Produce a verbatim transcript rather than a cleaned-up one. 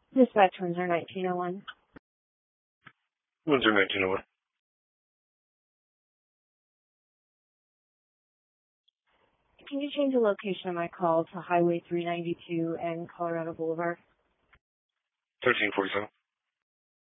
Dispatch Windsor nineteen oh one. Windsor nineteen oh one. Can you change the location of my call to Highway three ninety-two and Colorado Boulevard? thirteen forty-seven.